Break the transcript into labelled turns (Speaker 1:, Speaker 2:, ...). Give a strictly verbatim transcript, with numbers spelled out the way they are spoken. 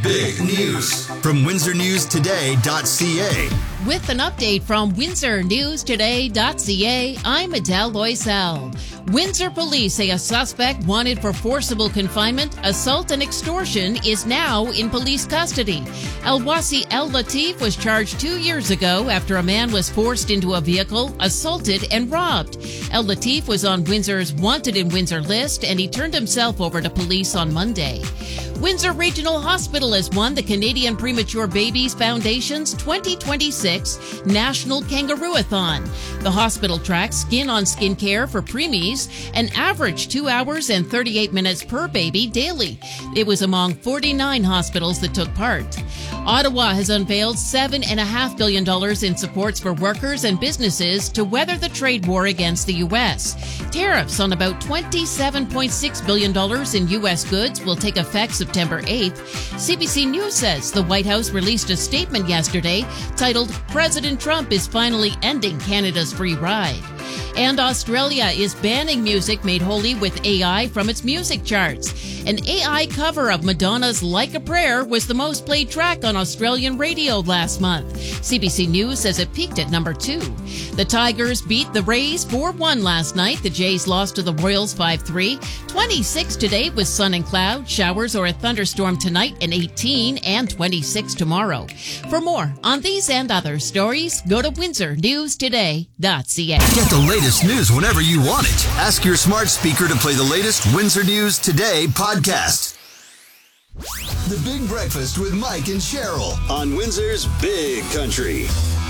Speaker 1: big news from Windsor News Today dot C A.
Speaker 2: With an update from Windsor News Today dot C A, I'm Adele Loisel. Windsor police say a suspect wanted for forcible confinement, assault, and extortion is now in police custody. Elwasi El Latif was charged two years ago after a man was forced into a vehicle, assaulted, and robbed. El Latif was on Windsor's Wanted in Windsor list, and he turned himself over to police on Monday. Windsor Regional Hospital has won the Canadian Premature Babies Foundation's twenty twenty-six National Kangaroo-a-thon. The hospital tracks skin-on-skin care for preemies, an average two hours and thirty-eight minutes per baby daily. It was among forty-nine hospitals that took part. Ottawa has unveiled seven point five billion dollars in supports for workers and businesses to weather the trade war against the U S. Tariffs on about twenty-seven point six billion dollars in U S goods will take effect September eighth. C B C News says the White House released a statement yesterday titled, "President Trump is finally ending Canada's free ride." And Australia is banning music made holy with A I from its music charts. An A I cover of Madonna's Like a Prayer was the most played track on Australian radio last month. C B C News says it peaked at number two. The Tigers beat the Rays four one last night. The Jays lost to the Royals five three. twenty-six today with sun and cloud, showers or a thunderstorm tonight, and eighteen and twenty-six tomorrow. For more on these and other stories, go to Windsor News Today dot C A.
Speaker 1: Get the latest news whenever you want it. Ask your smart speaker to play the latest Windsor News Today podcast. The Big Breakfast with Mike and Cheryl on Windsor's Big Country.